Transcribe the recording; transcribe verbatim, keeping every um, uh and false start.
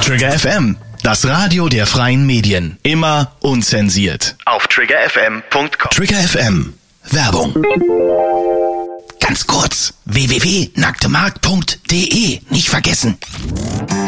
Trigger F M, das Radio der freien Medien. Immer unzensiert. Auf trigger f m punkt com. Trigger F M. Werbung. Ganz kurz. w w w punkt nacktemarkt punkt d e. Nicht vergessen.